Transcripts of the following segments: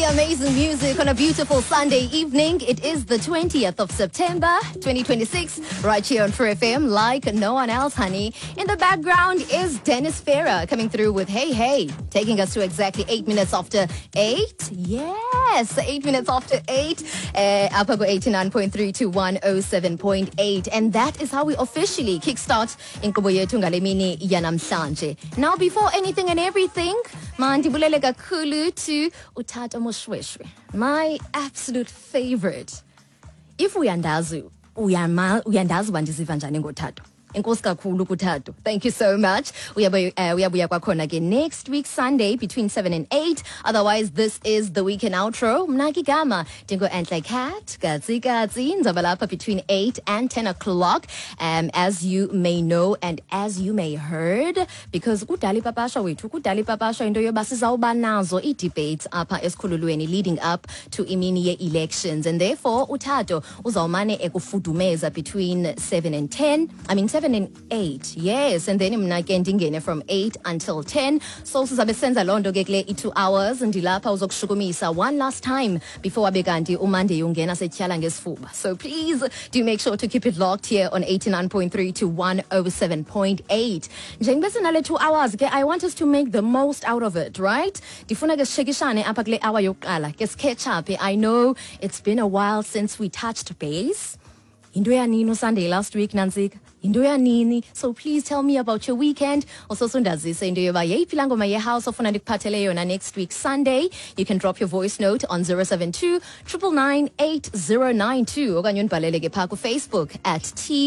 the amazing music on a beautiful Sunday evening. It is the 20th of September, 2026, right here on True FM, like no one else, honey. In the background is Dennis Farah coming through with Hey Hey, taking us to exactly 8 minutes after 8. Yes, 8 minutes after 8. Up go 89.3 to 107.8. And that is how we officially kickstart inkqubo yethu ngale mini yanamhlanje. Now, before anything and everything, mandibulele kakhulu to Utata Moshweshwe, my absolute favorite. If uyandazi bandiziva njani ngotata. Enkosi kakhulu kuThado. Thank you so much. Uyabuya kwakhona again next week Sunday between 7 and 8. Otherwise, this is the weekend outro. Mnaki gama dingo Antle Cat Gazi Nzabalapa between 8 and 10 o'clock. As you may know and as you may heard, because kudali papasha into yoba sizawuba nazo i-debates apha esikhululweni leading up to imini ye-elections, and therefore uThado uzawumane ekufudumeza between 7 and 10. 7 and 8, yes, and then mna ke ndingene from 8 until 10. So sizabe senza lonto ke kule 2 hours ndilapha uzokushukumisa one last time before abekanti uMonday ungena setyhala ngesifuba. So please do make sure to keep it locked here on 89.3 to 107.8. Njengoba sinale 2 hours ke, I want us to make the most out of it, right? Ndifuna ke sishekishane apha kule hour yokuqala ke sketch up. I know it's been a while since we touched base. Into yanini Sunday last week Nanzika? Into yanini? So please tell me about your weekend. Also sundazise into yoba yeyiphila ngoma yehouse ofuna ndikuphathele yona next week Sunday. You can drop your voice note on 072 999 8092 okanye unibhalele ke phaa ku Facebook at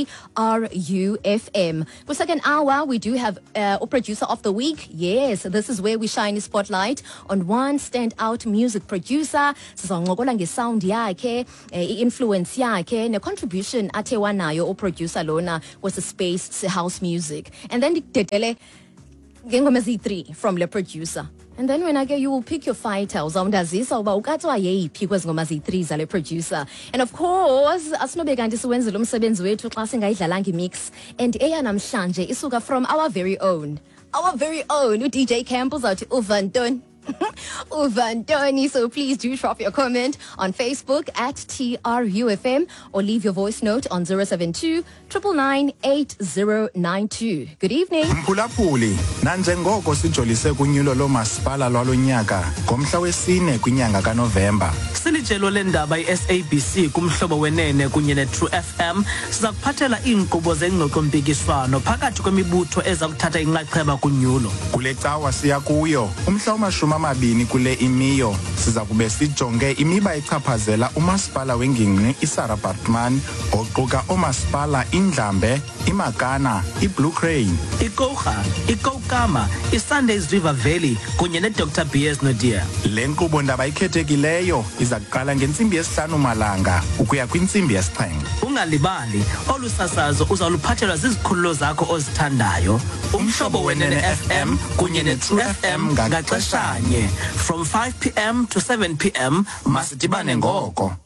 TRUFM. For second hour, we do have a producer of the week. Yes, this is where we shine a spotlight on one standout music producer. Sizongokola ngesound yakhe, influence yakhe, ne contribution athe wanayo o producer lona was a space house music. And then dedele ngengoma ezi3 from the producer. And then when you will pick your fighter, uzawundazisa uba ukatswa yeyiphi kwezi ngoma ezi3 zale producer. And of course, asinobe kanti siwenze lo msebenzi wethu xa singayidlalanga imix. And eyanamhlanje isuka from our very own uDJ Campbell uthi uVanton. Uvantoni. So please do drop your comment on Facebook at TRUFM or leave your voice note on 072 999 8092. Good evening. Mphulaphuli nanjengoko sijolise kunyulo lomasipala lwalonyaka ngomhla wesine kwinyanga kaNovemba. Silijelo lendaba iSABC kumhlobo wenene kunye neTrue FM sizakuphathela iinkqubo zengxoxo-mpikiswano phakathi kwemibutho eza kuthatha inxaxheba kunyulo. Kule cawa siya kuyo umhla wama-20 kule imiyo siza kube sijonge imiba echaphazela umasipala wengingqi iSarah Baartman oquka omasipala iNdlambe, iMagana, iBlue Crane, iKouga, iKouKama, iSundays River Valley kunye neDr BS Nadia. Le nkqubo ndaba ikhethekileyo iza kuqala ngentsimbi yesihlanu malanga ukuya kwintsimbi yesixhenxe. Ungalibali olu sasazo uzawuluphathelwa zizikhululo zakho ozithandayo, umhlobo wenene FM kunye neTrue FM ngaxeshanye from 5 p.m. to 7 p.m. Masidibane ngoko.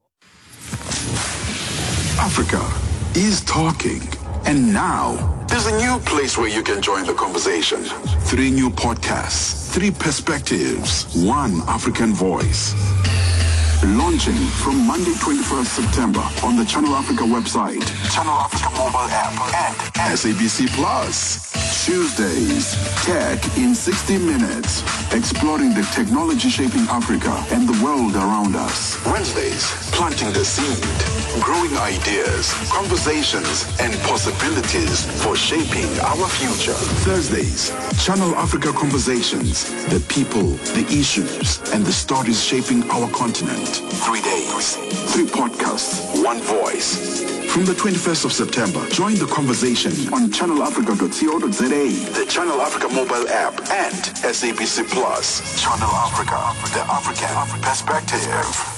Africa is talking. And now, there's a new place where you can join the conversation. 3 new podcasts, 3 perspectives, 1 African voice. Launching from Monday 21st September on the Channel Africa website, Channel Africa mobile app, and SABC Plus. Tuesdays, Tech in 60 Minutes, exploring the technology shaping Africa and the world around us. Wednesdays, planting the seed, growing ideas, conversations, and possibilities for shaping our future. Thursdays, Channel Africa Conversations, the people, the issues, and the stories shaping our continent. 3 days, 3 podcasts, 1 voice. From the 21st of September, join the conversation on channelafrica.co.za, the Channel Africa mobile app, and SABC Plus. Channel Africa, the African perspective.